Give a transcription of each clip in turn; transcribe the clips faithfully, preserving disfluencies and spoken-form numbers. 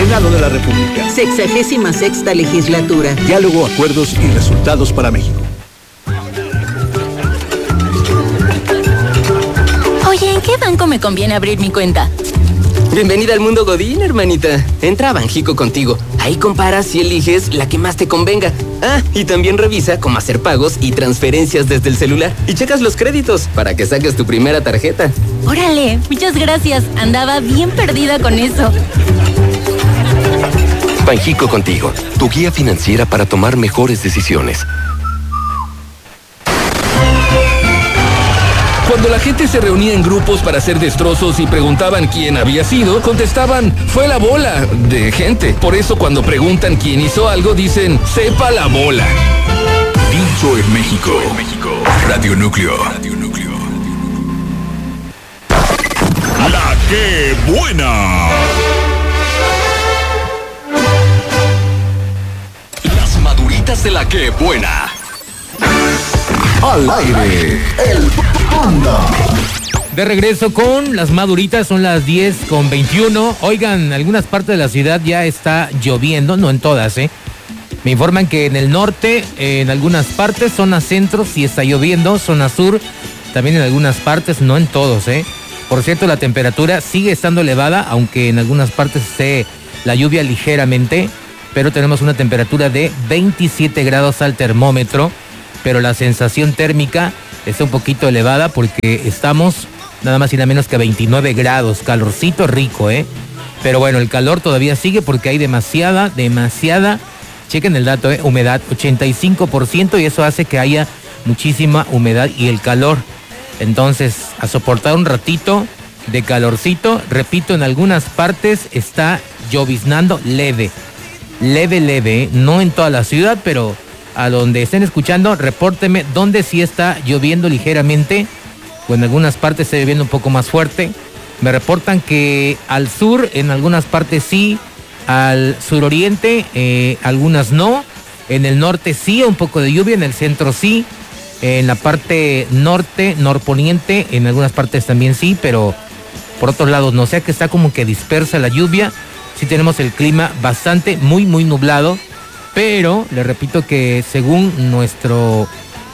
Senado de la República. Sexagésima sexta legislatura. Diálogo, acuerdos y resultados para México. Oye, ¿en qué banco me conviene abrir mi cuenta? Bienvenida al mundo Godín, hermanita. Entra a Banjico Contigo. Ahí comparas y eliges la que más te convenga. Ah, y también revisa cómo hacer pagos y transferencias desde el celular. Y checas los créditos para que saques tu primera tarjeta. Órale, muchas gracias. Andaba bien perdida con eso. Banjico Contigo, tu guía financiera para tomar mejores decisiones. Cuando la gente se reunía en grupos para hacer destrozos y preguntaban quién había sido, contestaban, fue la bola de gente. Por eso cuando preguntan quién hizo algo, dicen, sepa la bola. Dicho en México. Radio Núcleo. Radio Núcleo. La que buena. Las maduritas de la que buena. Al aire, el Panda. De regreso con las maduritas, son las diez con veintiuno. Oigan, en algunas partes de la ciudad ya está lloviendo, no en todas, ¿eh? Me informan que en el norte, en algunas partes, zona centro, sí está lloviendo, zona sur, también en algunas partes, no en todos, ¿eh? Por cierto, la temperatura sigue estando elevada, aunque en algunas partes esté la lluvia ligeramente, pero tenemos una temperatura de veintisiete grados al termómetro. Pero la sensación térmica está un poquito elevada porque estamos nada más y nada menos que a veintinueve grados, calorcito rico, ¿eh? Pero bueno, el calor todavía sigue porque hay demasiada, demasiada, chequen el dato, ¿eh? Humedad, ochenta y cinco por ciento, y eso hace que haya muchísima humedad y el calor. Entonces, a soportar un ratito de calorcito, repito, en algunas partes está lloviznando leve, leve, leve, ¿eh? No en toda la ciudad, pero a donde estén escuchando, repórteme dónde sí está lloviendo ligeramente o en algunas partes está lloviendo un poco más fuerte. Me reportan que al sur, en algunas partes sí, al suroriente, eh, algunas no, en el norte sí, un poco de lluvia, en el centro sí, en la parte norte, norponiente, en algunas partes también sí, pero por otros lados no, o sea que está como que dispersa la lluvia, sí tenemos el clima bastante, muy, muy nublado. Pero le repito que según nuestro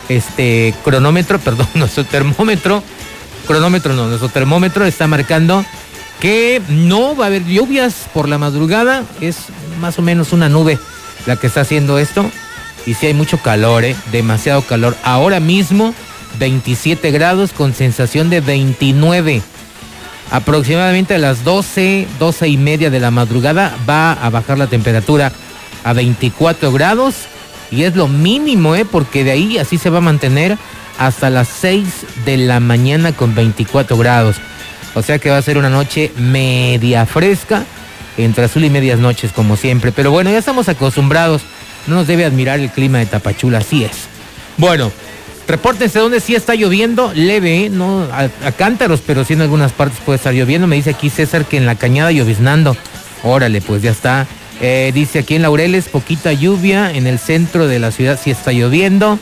este cronómetro, perdón, nuestro termómetro, cronómetro no, nuestro termómetro está marcando que no va a haber lluvias por la madrugada, es más o menos una nube la que está haciendo esto, y sí hay mucho calor, ¿eh? Demasiado calor. Ahora mismo veintisiete grados con sensación de veintinueve. Aproximadamente a las doce, doce y media de la madrugada va a bajar la temperatura a veinticuatro grados y es lo mínimo, ¿eh? Porque de ahí así se va a mantener hasta las seis de la mañana con veinticuatro grados. O sea que va a ser una noche media fresca, entre azul y medias noches como siempre. Pero bueno, ya estamos acostumbrados, no nos debe admirar el clima de Tapachula, así es. Bueno, repórtense donde sí está lloviendo, leve, ¿eh? No a, a cántaros, pero sí en algunas partes puede estar lloviendo. Me dice aquí César que en la Cañada lloviznando. Órale, pues ya está. Eh, dice aquí en Laureles, poquita lluvia, en el centro de la ciudad sí está lloviendo.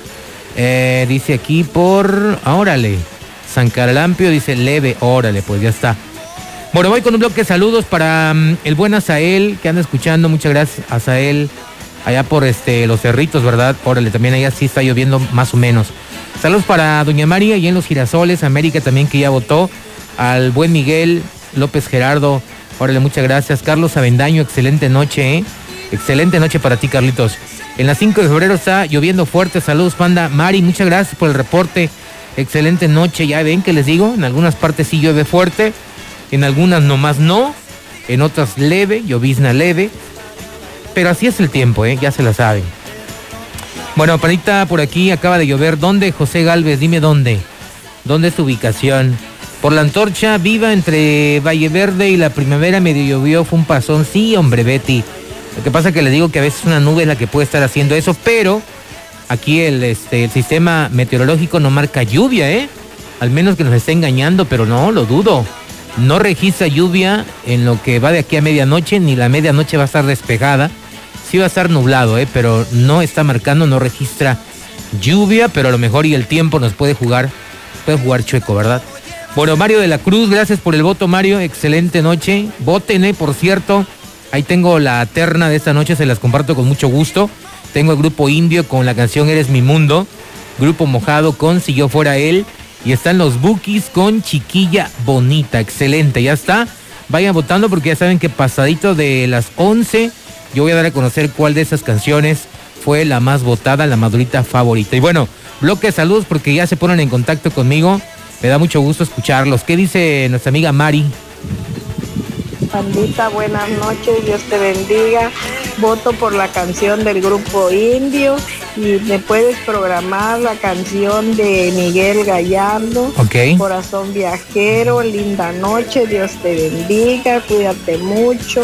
Eh, dice aquí por, órale, San Caralampio, dice leve, órale, pues ya está. Bueno, voy con un bloque de saludos para um, el buen Azael, que anda escuchando, muchas gracias Azael, allá por este los Cerritos, ¿verdad? Órale, también allá sí está lloviendo más o menos. Saludos para Doña María, y en Los Girasoles, América también que ya votó, al buen Miguel López Gerardo. Órale, muchas gracias. Carlos Avendaño, excelente noche, ¿eh? Excelente noche para ti, Carlitos. En la cinco de febrero está lloviendo fuerte. Saludos, Panda. Mari, muchas gracias por el reporte. Excelente noche. Ya ven que les digo, en algunas partes sí llueve fuerte, en algunas nomás no, en otras leve, llovizna leve. Pero así es el tiempo, ¿eh? Ya se la saben. Bueno, panita, por aquí acaba de llover. ¿Dónde, José Galvez? Dime dónde. ¿Dónde es tu ubicación? Por la Antorcha Viva, entre Valle Verde y la Primavera, medio llovió, fue un pasón. Sí, hombre, Betty. Lo que pasa es que le digo que a veces una nube es la que puede estar haciendo eso, pero aquí el, este, el sistema meteorológico no marca lluvia, ¿eh? Al menos que nos esté engañando, pero no, lo dudo. No registra lluvia en lo que va de aquí a medianoche, ni la medianoche va a estar despejada. Sí va a estar nublado, ¿eh? Pero no está marcando, no registra lluvia, pero a lo mejor y el tiempo nos puede jugar, puede jugar chueco, ¿verdad? Bueno, Mario de la Cruz, gracias por el voto, Mario, excelente noche. Voten, eh, por cierto, Ahí tengo la terna de esta noche, se las comparto con mucho gusto. Tengo el grupo Indio con la canción Eres mi mundo. Grupo Mojado con Si yo fuera él. Y están los Bukis con Chiquilla bonita. Excelente, ya está. Vayan votando porque ya saben que pasadito de las once yo voy a dar a conocer cuál de esas canciones fue la más votada, la madurita favorita. Y bueno, bloque de saludos porque ya se ponen en contacto conmigo. Me da mucho gusto escucharlos. ¿Qué dice nuestra amiga Mari? Pandita, buenas noches, Dios te bendiga. Voto por la canción del grupo Indio y me puedes programar la canción de Miguel Gallardo. Ok. Corazón viajero, linda noche, Dios te bendiga, cuídate mucho.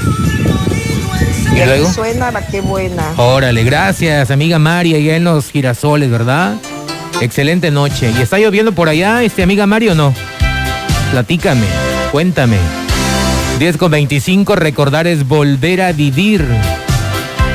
¿Y luego? Suena la que buena. Órale, gracias, amiga Mari, allá en los girasoles, ¿verdad? Excelente noche. ¿Y está lloviendo por allá, este amiga Mari, o no? Platícame, cuéntame. diez con veinticinco, recordar es volver a vivir.